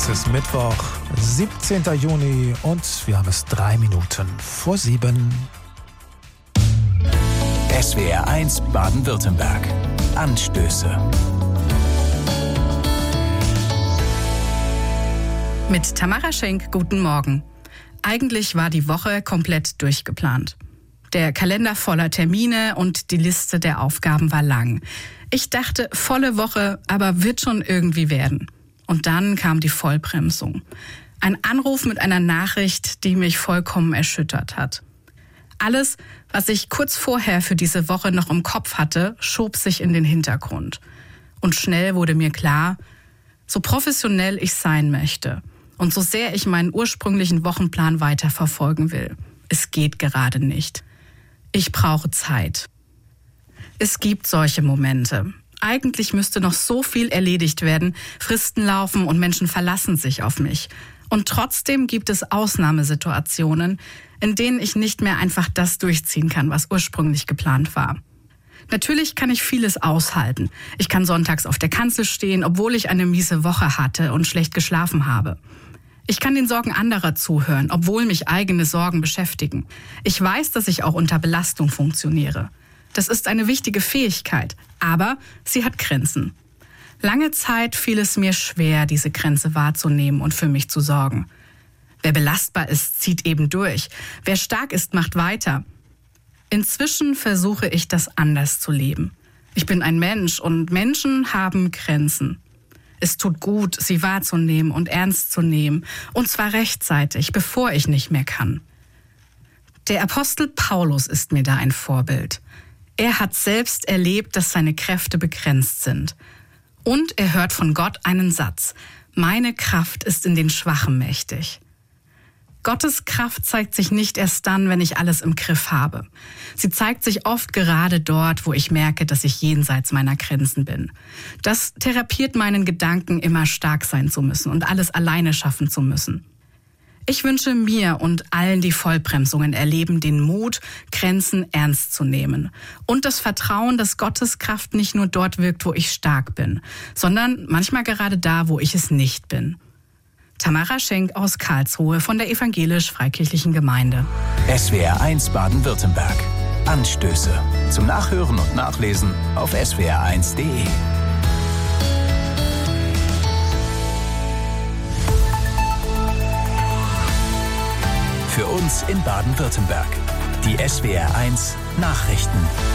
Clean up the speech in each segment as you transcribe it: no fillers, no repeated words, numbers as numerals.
Es ist Mittwoch, 17. Juni und wir haben es 3 Minuten vor 7. SWR 1 Baden-Württemberg. Anstöße. Mit Tamara Schenk, guten Morgen. Eigentlich war die Woche komplett durchgeplant. Der Kalender voller Termine und die Liste der Aufgaben war lang. Ich dachte, volle Woche, aber wird schon irgendwie werden. Und dann kam die Vollbremsung. Ein Anruf mit einer Nachricht, die mich vollkommen erschüttert hat. Alles, was ich kurz vorher für diese Woche noch im Kopf hatte, schob sich in den Hintergrund. Und schnell wurde mir klar, so professionell ich sein möchte und so sehr ich meinen ursprünglichen Wochenplan weiterverfolgen will, es geht gerade nicht. Ich brauche Zeit. Es gibt solche Momente. Eigentlich müsste noch so viel erledigt werden, Fristen laufen und Menschen verlassen sich auf mich. Und trotzdem gibt es Ausnahmesituationen, in denen ich nicht mehr einfach das durchziehen kann, was ursprünglich geplant war. Natürlich kann ich vieles aushalten. Ich kann sonntags auf der Kanzel stehen, obwohl ich eine miese Woche hatte und schlecht geschlafen habe. Ich kann den Sorgen anderer zuhören, obwohl mich eigene Sorgen beschäftigen. Ich weiß, dass ich auch unter Belastung funktioniere. Das ist eine wichtige Fähigkeit, aber sie hat Grenzen. Lange Zeit fiel es mir schwer, diese Grenze wahrzunehmen und für mich zu sorgen. Wer belastbar ist, zieht eben durch. Wer stark ist, macht weiter. Inzwischen versuche ich, das anders zu leben. Ich bin ein Mensch und Menschen haben Grenzen. Es tut gut, sie wahrzunehmen und ernst zu nehmen. Und zwar rechtzeitig, bevor ich nicht mehr kann. Der Apostel Paulus ist mir da ein Vorbild. Er hat selbst erlebt, dass seine Kräfte begrenzt sind. Und er hört von Gott einen Satz: Meine Kraft ist in den Schwachen mächtig. Gottes Kraft zeigt sich nicht erst dann, wenn ich alles im Griff habe. Sie zeigt sich oft gerade dort, wo ich merke, dass ich jenseits meiner Grenzen bin. Das therapiert meinen Gedanken, immer stark sein zu müssen und alles alleine schaffen zu müssen. Ich wünsche mir und allen, die Vollbremsungen erleben, den Mut, Grenzen ernst zu nehmen. Und das Vertrauen, dass Gottes Kraft nicht nur dort wirkt, wo ich stark bin, sondern manchmal gerade da, wo ich es nicht bin. Tamara Schenk aus Karlsruhe von der Evangelisch-Freikirchlichen Gemeinde. SWR 1 Baden-Württemberg. Anstöße. Zum Nachhören und Nachlesen auf swr1.de. Für uns in Baden-Württemberg. Die SWR 1 Nachrichten.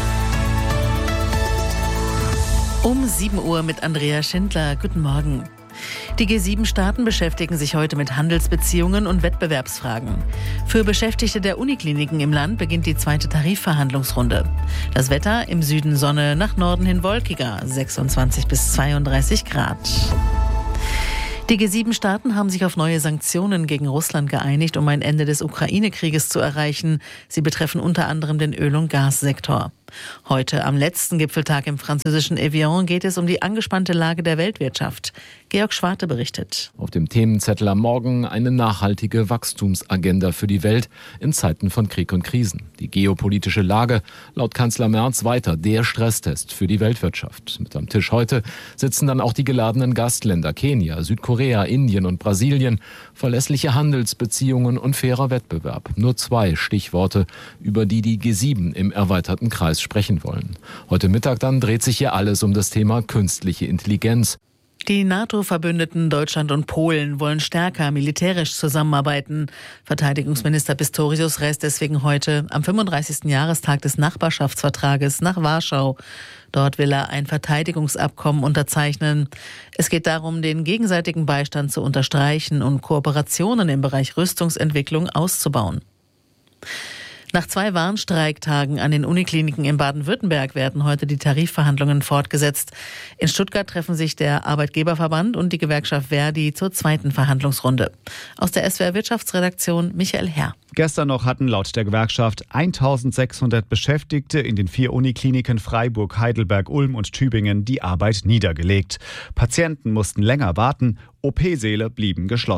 Um 7 Uhr mit Andrea Schindler. Guten Morgen. Die G7-Staaten beschäftigen sich heute mit Handelsbeziehungen und Wettbewerbsfragen. Für Beschäftigte der Unikliniken im Land beginnt die 2. Tarifverhandlungsrunde. Das Wetter: im Süden Sonne, nach Norden hin wolkiger, 26 bis 32 Grad. Die G7-Staaten haben sich auf neue Sanktionen gegen Russland geeinigt, um ein Ende des Ukraine-Krieges zu erreichen. Sie betreffen unter anderem den Öl- und Gassektor. Heute, am letzten Gipfeltag im französischen Evian, geht es um die angespannte Lage der Weltwirtschaft. Georg Schwarte berichtet. Auf dem Themenzettel am Morgen eine nachhaltige Wachstumsagenda für die Welt in Zeiten von Krieg und Krisen. Die geopolitische Lage, laut Kanzler Merz, weiter der Stresstest für die Weltwirtschaft. Mit am Tisch heute sitzen dann auch die geladenen Gastländer Kenia, Südkorea, Indien und Brasilien. Verlässliche Handelsbeziehungen und fairer Wettbewerb. Nur 2 Stichworte, über die die G7 im erweiterten Kreis sprechen wollen. Heute Mittag dann dreht sich hier alles um das Thema künstliche Intelligenz. Die NATO-Verbündeten Deutschland und Polen wollen stärker militärisch zusammenarbeiten. Verteidigungsminister Pistorius reist deswegen heute am 35. Jahrestag des Nachbarschaftsvertrages nach Warschau. Dort will er ein Verteidigungsabkommen unterzeichnen. Es geht darum, den gegenseitigen Beistand zu unterstreichen und Kooperationen im Bereich Rüstungsentwicklung auszubauen. Nach 2 Warnstreiktagen an den Unikliniken in Baden-Württemberg werden heute die Tarifverhandlungen fortgesetzt. In Stuttgart treffen sich der Arbeitgeberverband und die Gewerkschaft Verdi zur 2. Verhandlungsrunde. Aus der SWR Wirtschaftsredaktion Michael Herr. Gestern noch hatten laut der Gewerkschaft 1600 Beschäftigte in den 4 Unikliniken Freiburg, Heidelberg, Ulm und Tübingen die Arbeit niedergelegt. Patienten mussten länger warten, OP-Säle blieben geschlossen.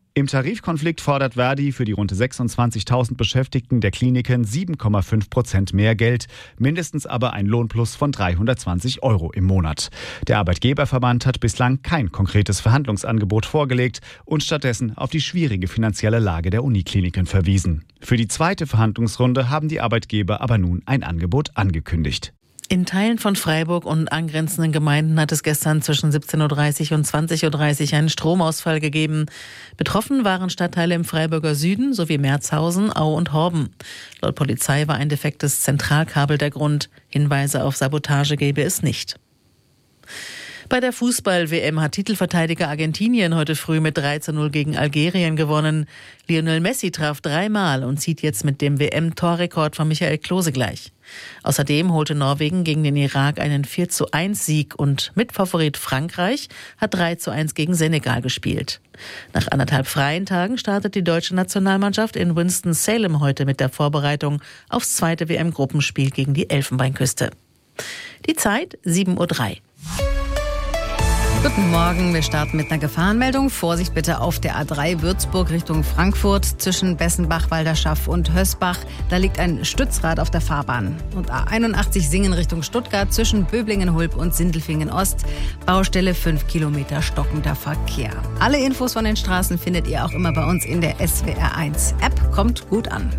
Im Tarifkonflikt fordert Verdi für die rund 26.000 Beschäftigten der Kliniken 7,5% mehr Geld, mindestens aber ein Lohnplus von 320 € im Monat. Der Arbeitgeberverband hat bislang kein konkretes Verhandlungsangebot vorgelegt und stattdessen auf die schwierige finanzielle Lage der Unikliniken verwiesen. Für die zweite Verhandlungsrunde haben die Arbeitgeber aber nun ein Angebot angekündigt. In Teilen von Freiburg und angrenzenden Gemeinden hat es gestern zwischen 17:30 und 20:30 einen Stromausfall gegeben. Betroffen waren Stadtteile im Freiburger Süden sowie Merzhausen, Au und Horben. Laut Polizei war ein defektes Zentralkabel der Grund. Hinweise auf Sabotage gäbe es nicht. Bei der Fußball-WM hat Titelverteidiger Argentinien heute früh mit 3:0 gegen Algerien gewonnen. Lionel Messi traf 3-mal und zieht jetzt mit dem WM-Torrekord von Michael Klose gleich. Außerdem holte Norwegen gegen den Irak einen 4:1-Sieg und Mitfavorit Frankreich hat 3:1 gegen Senegal gespielt. Nach 1,5 freien Tagen startet die deutsche Nationalmannschaft in Winston-Salem heute mit der Vorbereitung aufs zweite WM-Gruppenspiel gegen die Elfenbeinküste. Die Zeit 7:03 Uhr. Guten Morgen, wir starten mit einer Gefahrenmeldung. Vorsicht bitte auf der A3 Würzburg Richtung Frankfurt zwischen Bessenbach, Walderschaff und Hösbach. Da liegt ein Stützrad auf der Fahrbahn. Und A81 Singen Richtung Stuttgart zwischen Böblingen-Hulb und Sindelfingen-Ost. Baustelle 5 Kilometer stockender Verkehr. Alle Infos von den Straßen findet ihr auch immer bei uns in der SWR1 App. Kommt gut an.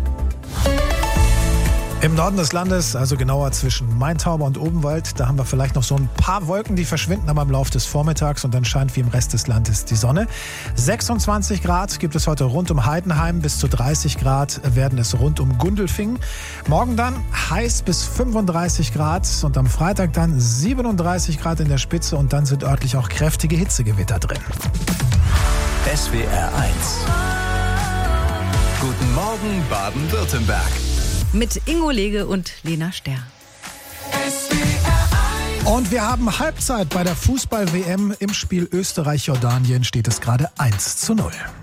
Im Norden des Landes, also genauer zwischen Maintauber und Obenwald, da haben wir vielleicht noch so ein paar Wolken, die verschwinden aber im Laufe des Vormittags und dann scheint wie im Rest des Landes die Sonne. 26 Grad gibt es heute rund um Heidenheim, bis zu 30 Grad werden es rund um Gundelfingen. Morgen dann heiß bis 35 Grad und am Freitag dann 37 Grad in der Spitze und dann sind örtlich auch kräftige Hitzegewitter drin. SWR 1. Guten Morgen Baden-Württemberg. Mit Ingo Lege und Lena Sterr. Und wir haben Halbzeit bei der Fußball-WM. Im Spiel Österreich-Jordanien steht es gerade 1:0.